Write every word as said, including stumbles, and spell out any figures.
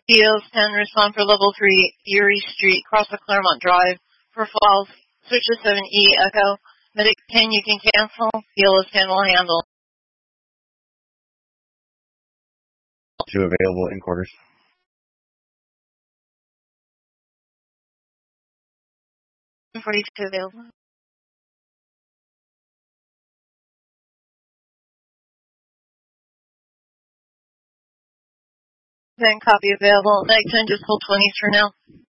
E O S ten, respond for level three, Erie Street, cross the Claremont Drive, for falls, switch to seven E, Echo. Medic ten, you can cancel. E O S ten will handle. Two available in quarters. forty-two available. Then copy available. Medic ten, just hold twenties for now.